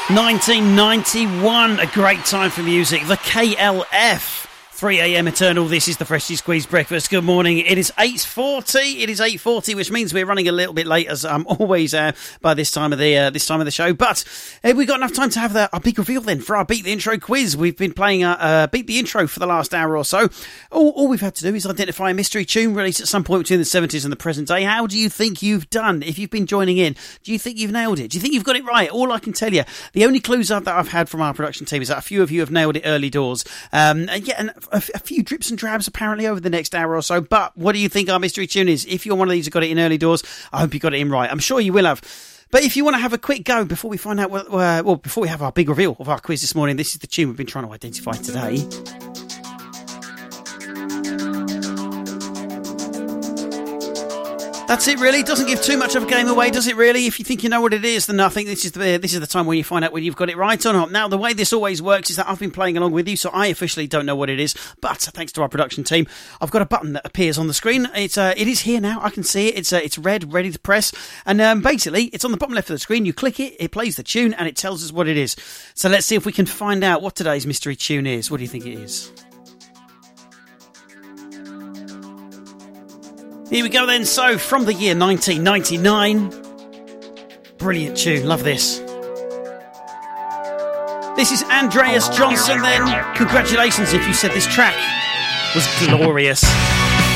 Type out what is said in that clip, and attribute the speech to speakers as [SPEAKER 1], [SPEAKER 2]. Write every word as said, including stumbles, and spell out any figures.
[SPEAKER 1] nineteen ninety-one, a great time for music. The K L F, three a.m. Eternal. This is the Freshly Squeezed Breakfast. Good morning. It is eight forty. It is eight forty, which means we're running a little bit late, as I'm always uh, by this time of the uh, this time of the show. But uh, we've got enough time to have the, our big reveal then for our Beat the Intro quiz. We've been playing uh, uh, Beat the Intro for the last hour or so. All, all we've had to do is identify a mystery tune released at some point between the seventies and the present day. How do you think you've done? If you've been joining in, do you think you've nailed it? Do you think you've got it right? All I can tell you, the only clues that I've had from our production team is that a few of you have nailed it early doors. Um, and yeah, and a, a few drips and drabs apparently over the next hour or so. But what do you think our mystery tune is? If you're one of these who got it in early doors, I hope you got it in right. I'm sure you will have. But if you want to have a quick go before we find out, what, uh, well, before we have our big reveal of our quiz this morning, this is the tune we've been trying to identify today. That's it, really. Doesn't give too much of a game away, does it, really? If you think you know what it is, then I think this is the this is the time when you find out whether you've got it right or not. Now, the way this always works is that I've been playing along with you, so I officially don't know what it is. But thanks to our production team, I've got a button that appears on the screen. It's uh, it is here now. I can see it. It's uh, it's red, ready to press. And um, basically, it's on the bottom left of the screen. You click it, it plays the tune, and it tells us what it is. So let's see if we can find out what today's mystery tune is. What do you think it is? Here we go then. So, from the year nineteen ninety-nine. Brilliant tune. Love this. This is Andreas Johnson then. Congratulations if you said this track was glorious.